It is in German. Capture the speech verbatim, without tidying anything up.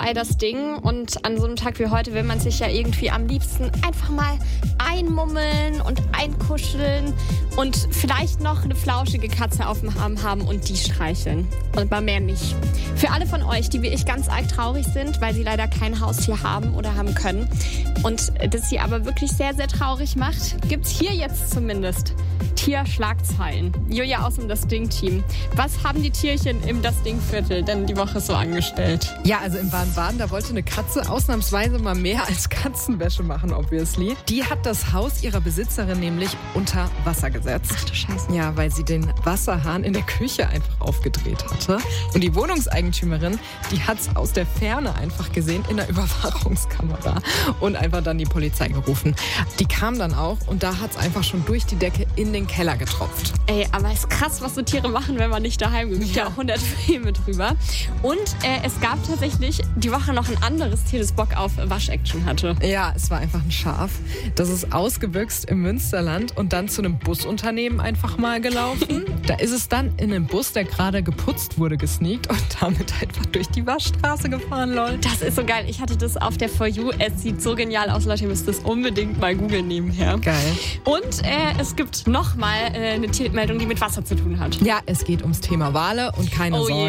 bei das Ding. Und an so einem Tag wie heute will man sich ja irgendwie am liebsten einfach mal einmummeln und einkuscheln und vielleicht noch eine flauschige Katze auf dem Arm haben und die streicheln. Und mal mehr nicht. Für alle von euch, die wie ich ganz arg traurig sind, weil sie leider kein Haustier haben oder haben können und das sie aber wirklich sehr, sehr traurig macht, gibt es hier jetzt zumindest Tierschlagzeilen. Julia aus dem Das Ding-Team. Was haben die Tierchen im Das Ding-Viertel denn die Woche so angestellt? Ja, also in Baden-Baden, da wollte eine Katze ausnahmsweise mal mehr als Katzenwäsche machen, obviously. Die hat das Haus ihrer Besitzerin nämlich unter Wasser gesetzt. Ach du Scheiße. Ja, weil sie den Wasserhahn in der Küche einfach aufgedreht hatte. Und die Wohnungseigentümerin, die hat es aus der Ferne einfach gesehen in der Überwachungskamera und einfach dann die Polizei gerufen. Die kam dann auch und da hat es einfach schon durch die Decke in den Keller getropft. Ey, aber ist krass, was so Tiere machen, wenn man nicht daheim ist. Es gibt ja auch hundert Filme drüber. Und äh, es gab tatsächlich die Woche noch ein anderes Tier, das Bock auf Wasch-Action hatte. Ja, es war einfach ein Schaf. Das ist ausgebüxt im Münsterland und dann zu einem Busunternehmen einfach mal gelaufen. Da ist es dann in einem Bus, der gerade geputzt wurde, gesneakt und damit einfach durch die Waschstraße gefahren, lol. Das ist so geil. Ich hatte das auf der For You. Es sieht so genial aus, Leute. Ihr müsst das unbedingt mal googeln nebenher. Geil. Und äh, es gibt noch mal äh, eine Tiermeldung, die mit Wasser zu tun hat. Ja, es geht ums Thema Wale und keine oh Sorge.